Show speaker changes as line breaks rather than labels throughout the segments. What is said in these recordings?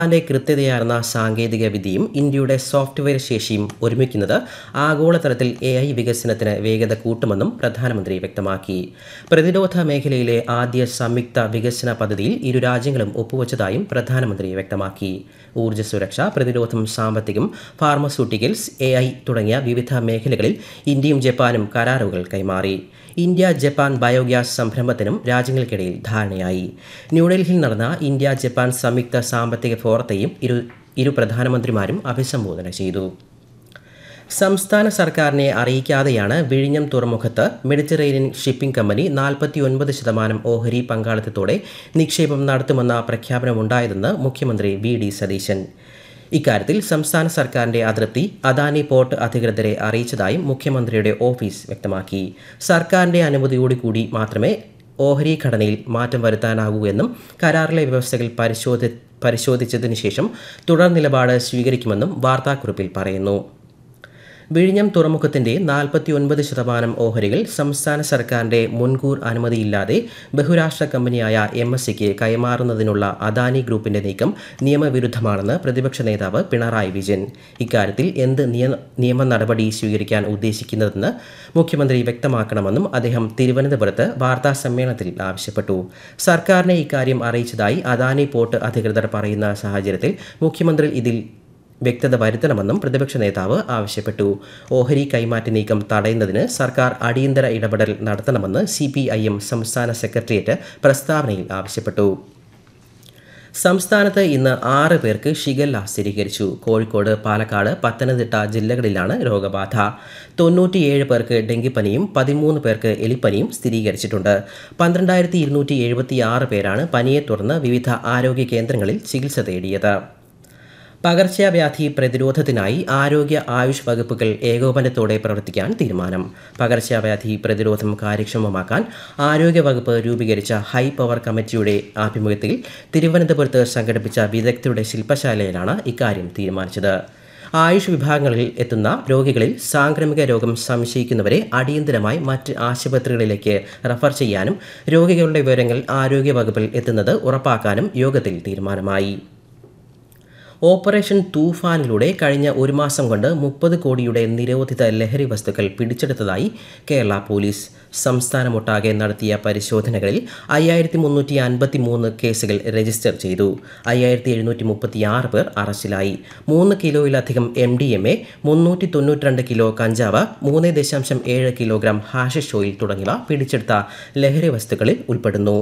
ന്റെ കൃത്യതയാർന്ന സാങ്കേതിക വിദ്യയും ഇന്ത്യയുടെ സോഫ്റ്റ്വെയർ ശേഷിയും ഒരുമിക്കുന്നത് ആഗോളതലത്തിൽ AI വികസനത്തിന് വേഗത കൂട്ടുമെന്നും പ്രധാനമന്ത്രി വ്യക്തമാക്കി. പ്രതിരോധ മേഖലയിലെ ആദ്യ സംയുക്ത വികസന പദ്ധതിയിൽ ഇരു രാജ്യങ്ങളും ഒപ്പുവച്ചതായും പ്രധാനമന്ത്രി വ്യക്തമാക്കി. ഊർജ്ജ സുരക്ഷ, പ്രതിരോധം, സാമ്പത്തികം, ഫാർമസ്യൂട്ടിക്കൽസ്, AI തുടങ്ങിയ വിവിധ മേഖലകളിൽ ഇന്ത്യയും ജപ്പാനും കരാറുകൾ കൈമാറി. ഇന്ത്യ ജപ്പാൻ ബയോഗ്യാസ് സംരംഭത്തിനും രാജ്യങ്ങൾക്കിടയിൽ ധാരണയായി. ന്യൂഡൽഹിയിൽ നടന്ന ഇന്ത്യ ജപ്പാൻ സംയുക്ത സാമ്പത്തിക ഫോറത്തെയും ഇരു പ്രധാനമന്ത്രിമാരും അഭിസംബോധന ചെയ്തു. സംസ്ഥാന സർക്കാരിനെ അറിയിക്കാതെയാണ് വിഴിഞ്ഞം തുറമുഖത്ത് മെഡിറ്ററേനിയൻ ഷിപ്പിംഗ് കമ്പനി 49% ഓഹരി പങ്കാളിത്തത്തോടെ നിക്ഷേപം നടത്തുമെന്ന പ്രഖ്യാപനമുണ്ടായതെന്ന് മുഖ്യമന്ത്രി VD സതീശൻ. ഇക്കാര്യത്തിൽ സംസ്ഥാന സർക്കാരിന്റെ അതൃപ്തി അദാനി പോർട്ട് അധികൃതരെ അറിയിച്ചതായും മുഖ്യമന്ത്രിയുടെ ഓഫീസ് വ്യക്തമാക്കി. സർക്കാരിന്റെ അനുമതിയോടുകൂടി മാത്രമേ ഓഹരി ഘടനയിൽ മാറ്റം വരുത്താനാകൂ എന്നും കരാറിലെ വ്യവസ്ഥകൾ പരിശോധിച്ചതിനു ശേഷം തുടർ നിലപാട് സ്വീകരിക്കുമെന്നും വാർത്താക്കുറിപ്പിൽ പറയുന്നു. വിഴിഞ്ഞം തുറമുഖത്തിന്റെ 49% ഓഹരികൾ സംസ്ഥാന സർക്കാരിന്റെ മുൻകൂർ അനുമതിയില്ലാതെ ബഹുരാഷ്ട്ര കമ്പനിയായ MSCക്ക് കൈമാറുന്നതിനുള്ള അദാനി ഗ്രൂപ്പിന്റെ നീക്കം നിയമവിരുദ്ധമാണെന്ന് പ്രതിപക്ഷ നേതാവ് പിണറായി വിജയൻ. ഇക്കാര്യത്തിൽ എന്ത് നിയമ നടപടി സ്വീകരിക്കാൻ ഉദ്ദേശിക്കുന്നതെന്ന് മുഖ്യമന്ത്രി വ്യക്തമാക്കണമെന്നും അദ്ദേഹം തിരുവനന്തപുരത്ത് വാർത്താ സമ്മേളനത്തിൽ ആവശ്യപ്പെട്ടു. സർക്കാരിനെ ഇക്കാര്യം അറിയിച്ചതായി അദാനി പോർട്ട് അധികൃതർ പറയുന്ന സാഹചര്യത്തിൽ മുഖ്യമന്ത്രി ഇതിൽ വ്യക്തത വരുത്തണമെന്നും പ്രതിപക്ഷ നേതാവ് ആവശ്യപ്പെട്ടു. ഓഹരി കൈമാറ്റ നീക്കം തടയുന്നതിന് സർക്കാർ അടിയന്തര ഇടപെടൽ നടത്തണമെന്ന് CPIM സംസ്ഥാന സെക്രട്ടേറിയറ്റ് പ്രസ്താവനയിൽ ആവശ്യപ്പെട്ടു. സംസ്ഥാനത്ത് ഇന്ന് 6 പേർക്ക് ഷിഗല്ല സ്ഥിരീകരിച്ചു. കോഴിക്കോട്, പാലക്കാട്, പത്തനംതിട്ട ജില്ലകളിലാണ് രോഗബാധ. 97 പേർക്ക് ഡെങ്കിപ്പനിയും 13 പേർക്ക് എലിപ്പനിയും സ്ഥിരീകരിച്ചിട്ടുണ്ട്. 12,276 പേരാണ് പനിയെ തുടർന്ന് വിവിധ ആരോഗ്യ കേന്ദ്രങ്ങളിൽ ചികിത്സ തേടിയത്. പകർച്ചവ്യാധി പ്രതിരോധത്തിനായി ആരോഗ്യ ആയുഷ് വകുപ്പുകൾ ഏകോപനത്തോടെ പ്രവർത്തിക്കാൻ തീരുമാനം. പകർച്ചവ്യാധി പ്രതിരോധം കാര്യക്ഷമമാക്കാൻ ആരോഗ്യ വകുപ്പ് രൂപീകരിച്ച ഹൈ പവർ കമ്മിറ്റിയുടെ ആഭിമുഖ്യത്തിൽ തിരുവനന്തപുരത്ത് സംഘടിപ്പിച്ച വിദഗ്ധരുടെ ശില്പശാലയിലാണ് ഇക്കാര്യം തീരുമാനിച്ചത്. ആയുഷ് വിഭാഗങ്ങളിൽ എത്തുന്ന രോഗികളിൽ സാംക്രമിക രോഗം സംശയിക്കുന്നവരെ അടിയന്തരമായി മറ്റ് ആശുപത്രികളിലേക്ക് റഫർ ചെയ്യാനും രോഗികളുടെ വിവരങ്ങൾ ആരോഗ്യ വകുപ്പിൽ എത്തുന്നത് ഉറപ്പാക്കാനും യോഗത്തിൽ തീരുമാനമായി. ഓപ്പറേഷൻ തൂഫാനിലൂടെ കഴിഞ്ഞ ഒരു മാസം കൊണ്ട് 30 കോടിയുടെ നിരോധിത ലഹരി വസ്തുക്കൾ പിടിച്ചെടുത്തതായി കേരള പോലീസ്. സംസ്ഥാനമൊട്ടാകെ നടത്തിയ പരിശോധനകളിൽ 5353 കേസുകൾ രജിസ്റ്റർ ചെയ്തു. 5736 പേർ അറസ്റ്റിലായി. 3 കിലോയിലധികം MDMA, 392 കിലോ കഞ്ചാവ്, 3.7 കിലോഗ്രാം ഹാഷിഷ് ഓയിൽ തുടങ്ങിയവ പിടിച്ചെടുത്ത ലഹരി വസ്തുക്കളിൽ ഉൾപ്പെടുന്നു.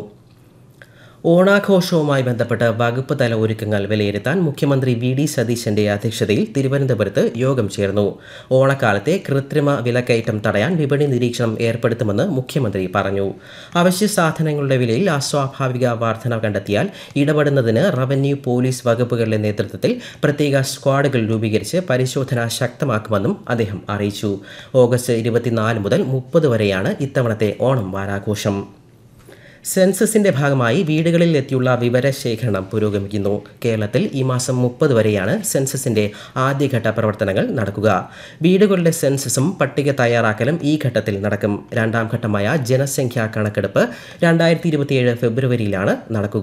ഓണാഘോഷവുമായി ബന്ധപ്പെട്ട് വകുപ്പ് തല ഒരുക്കങ്ങൾ വിലയിരുത്താൻ മുഖ്യമന്ത്രി VD സതീശന്റെ അധ്യക്ഷതയിൽ തിരുവനന്തപുരത്ത് യോഗം ചേർന്നു. ഓണക്കാലത്തെ കൃത്രിമ വിലക്കയറ്റം തടയാൻ വിപണി നിരീക്ഷണം ഏർപ്പെടുത്തുമെന്ന് മുഖ്യമന്ത്രി പറഞ്ഞു. അവശ്യ സാധനങ്ങളുടെ വിലയിൽ അസ്വാഭാവിക വർധന കണ്ടെത്തിയാൽ ഇടപെടുന്നതിന് റവന്യൂ, പോലീസ് വകുപ്പുകളുടെ നേതൃത്വത്തിൽ പ്രത്യേക സ്ക്വാഡുകൾ രൂപീകരിച്ച് പരിശോധന ശക്തമാക്കുമെന്നും അദ്ദേഹം അറിയിച്ചു. ഓഗസ്റ്റ് 24 മുതൽ 30 വരെയാണ് ഇത്തവണത്തെ ഓണം വാരാഘോഷം. സെൻസസിന്റെ ഭാഗമായി വീടുകളിൽ എത്തിയുള്ള വിവരശേഖരണം പുരോഗമിക്കുന്നു. കേരളത്തിൽ ഈ മാസം 30 വരെയാണ് സെൻസസിന്റെ ആദ്യഘട്ട പ്രവർത്തനങ്ങൾ നടക്കുക. വീടുകളുടെ സെൻസസും പട്ടിക തയ്യാറാക്കലും ഈ ഘട്ടത്തിൽ നടക്കും. രണ്ടാം ഘട്ടമായ ജനസംഖ്യാ കണക്കെടുപ്പ് 2027 ഫെബ്രുവരിയിലാണ് നടക്കുക.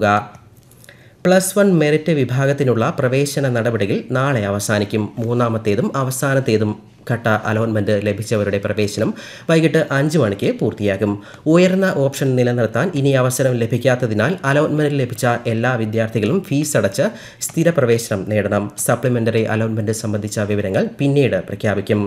+1 മെറിറ്റ് വിഭാഗത്തിനുള്ള പ്രവേശന നടപടികൾ നാളെ അവസാനിക്കും. മൂന്നാമത്തേതും അവസാനത്തേതും ഘട്ട അലോട്ട്മെന്റ് ലഭിച്ചവരുടെ പ്രവേശനം വൈകിട്ട് 5 മണിക്ക് പൂർത്തിയാകും. ഉയർന്ന ഓപ്ഷൻ നിലനിർത്താൻ ഇനി അവസരം ലഭിക്കാത്തതിനാൽ അലോട്ട്മെന്റ് ലഭിച്ച എല്ലാ വിദ്യാർത്ഥികളും ഫീസ് അടച്ച് സ്ഥിര പ്രവേശനം നേടണം. സപ്ലിമെന്ററി അലോട്ട്മെന്റ് സംബന്ധിച്ച വിവരങ്ങൾ പിന്നീട് പ്രഖ്യാപിക്കും.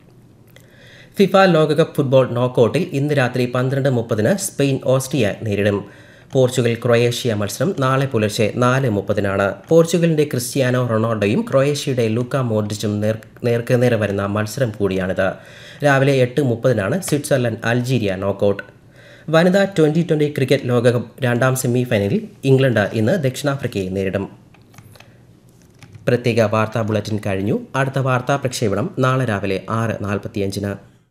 ഫിഫ ലോകകപ്പ് ഫുട്ബോൾ നോക്കൌട്ടിൽ ഇന്ന് രാത്രി 12:30 സ്പെയിൻ ഓസ്ട്രിയ നേരിടും. പോർച്ചുഗൽ ക്രൊയേഷ്യ മത്സരം നാളെ പുലർച്ചെ 4:30 പോർച്ചുഗലിന്റെ ക്രിസ്ത്യാനോ റൊണാൾഡോയും ക്രൊയേഷ്യയുടെ ലൂക്ക മോഡ്രിച്ചും നേർക്കുനേരെ വരുന്ന മത്സരം കൂടിയാണിത്. രാവിലെ 8:30 സ്വിറ്റ്സർലൻഡ് അൾജീരിയ നോക്കൌട്ട്. വനിതാ 2020 ക്രിക്കറ്റ് ലോകകപ്പ് രണ്ടാം സെമിഫൈനലിൽ ഇംഗ്ലണ്ട് ഇന്ന് ദക്ഷിണാഫ്രിക്കയെ നേരിടും. പ്രത്യേക വാർത്താ ബുള്ളറ്റിൻ കഴിഞ്ഞു. അടുത്ത വാർത്താ പ്രക്ഷേപണം നാളെ രാവിലെ 6:45.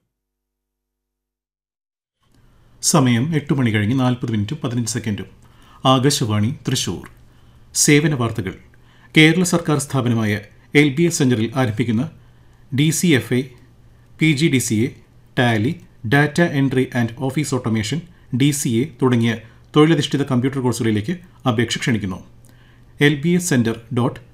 സമയം 8 മണി കഴിഞ്ഞ് 40 മിനിറ്റും 15 സെക്കൻഡും. ആകാശവാണി തൃശൂർ. സേവന വാർത്തകൾ. കേരള സർക്കാർ സ്ഥാപനമായ LBS സെന്ററിൽ ആരംഭിക്കുന്ന DCFA, PGDCA, Tally, data entry and office automation, DCA തുടങ്ങിയ തൊഴിലധിഷ്ഠിത കമ്പ്യൂട്ടർ കോഴ്സുകളിലേക്ക് അപേക്ഷ ക്ഷണിക്കുന്നു. LBS Center